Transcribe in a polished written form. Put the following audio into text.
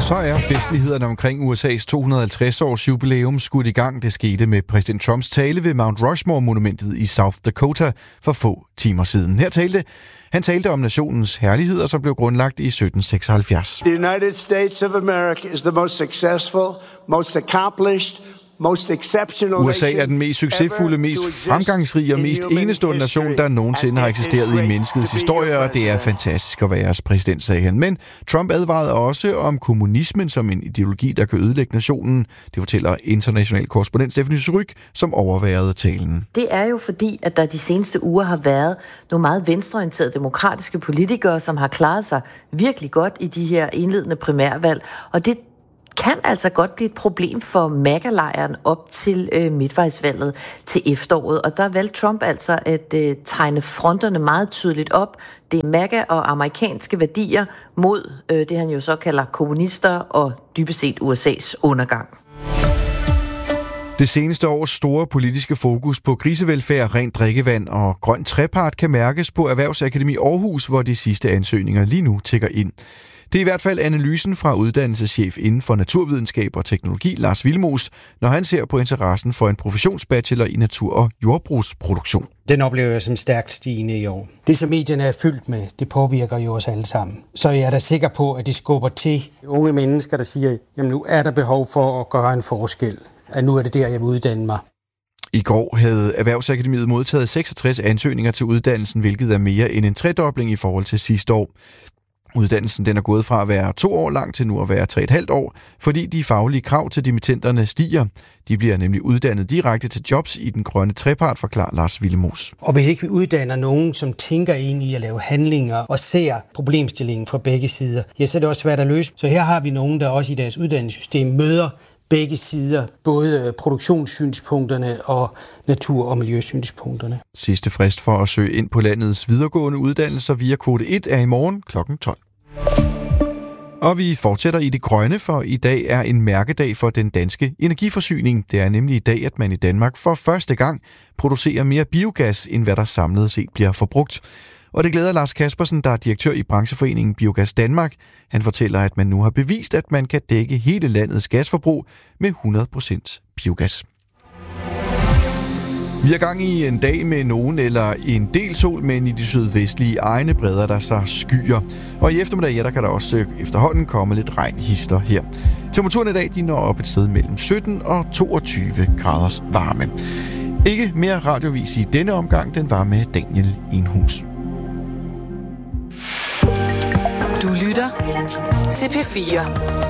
Så er festlighederne omkring USA's 250-års jubilæum skudt i gang. Det skete med præsident Trumps tale ved Mount Rushmore-monumentet i South Dakota for få timer siden. Han talte om nationens herligheder, som blev grundlagt i 1776. The United States of America is the most successful, most accomplished, most exceptional USA er den mest succesfulde, mest fremgangsrige og mest enestående nation, der nogensinde har eksisteret i menneskets historie, og det er fantastisk at være præsident, sagde han. Men Trump advarede også om kommunismen som en ideologi, der kan ødelægge nationen. Det fortæller international korrespondent Stephanie Ryg, som overværede talen. Det er jo fordi, at der de seneste uger har været nogle meget venstreorienterede demokratiske politikere, som har klaret sig virkelig godt i de her indledende primærvalg, og det kan altså godt blive et problem for MAGA-lejren op til midtvejsvalget til efteråret. Og der valgte Trump altså at tegne fronterne meget tydeligt op. Det er MAGA og amerikanske værdier mod det, han jo så kalder kommunister og dybest set USA's undergang. Det seneste års store politiske fokus på grisevelfærd, rent drikkevand og grøn trepart kan mærkes på Erhvervsakademi Aarhus, hvor de sidste ansøgninger lige nu tikker ind. Det er i hvert fald analysen fra uddannelseschef inden for naturvidenskab og teknologi, Lars Willemoes, når han ser på interessen for en professionsbachelor i natur- og jordbrugsproduktion. Den oplever jeg som stærkt stigende i år. Det, som medierne er fyldt med, det påvirker jo os alle sammen. Så jeg er da sikker på, at det skubber til unge mennesker, der siger, jamen nu er der behov for at gøre en forskel. At nu er det der, jeg vil uddanne mig. I går havde Erhvervsakademiet modtaget 66 ansøgninger til uddannelsen, hvilket er mere end en tredobling i forhold til sidste år. Uddannelsen den er gået fra at være 2 år lang til nu at være 3,5 år, fordi de faglige krav til dimittenterne stiger. De bliver nemlig uddannet direkte til jobs i den grønne trepart, forklarer Lars Willemoes. Og hvis ikke vi uddanner nogen, som tænker ind i at lave handlinger og ser problemstillingen fra begge sider, ja, så er det også svært at løse. Så her har vi nogen, der også i deres uddannelsessystem møder begge sider, både produktionssynspunkterne og natur- og miljøsynspunkterne. Sidste frist for at søge ind på landets videregående uddannelser via kvote 1 er i morgen kl. 12. Og vi fortsætter i det grønne, for i dag er en mærkedag for den danske energiforsyning. Det er nemlig i dag, at man i Danmark for første gang producerer mere biogas, end hvad der samlet set bliver forbrugt. Og det glæder Lars Kaspersen, der er direktør i brancheforeningen Biogas Danmark. Han fortæller, at man nu har bevist, at man kan dække hele landets gasforbrug med 100% biogas. Vi er gang i en dag med nogen eller en del sol, men i de sydvestlige egne breder der sig skyer. Og i eftermiddag, ja, der kan der også efterhånden komme lidt regnhister her. Temperaturen i dag, de når op et sted mellem 17 og 22 graders varme. Ikke mere radiovis i denne omgang, den var med Daniel Enhus. Du lytter til P4.